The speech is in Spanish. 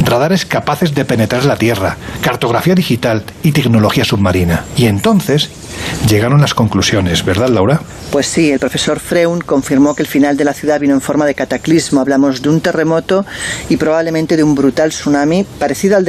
radares capaces de penetrar la Tierra, cartografía digital y tecnología submarina. Y entonces llegaron las conclusiones, ¿verdad, Laura? Pues sí, el profesor Freund confirmó que el final de la ciudad vino en forma de cataclismo. Hablamos de un terremoto y probablemente de un brutal tsunami parecido al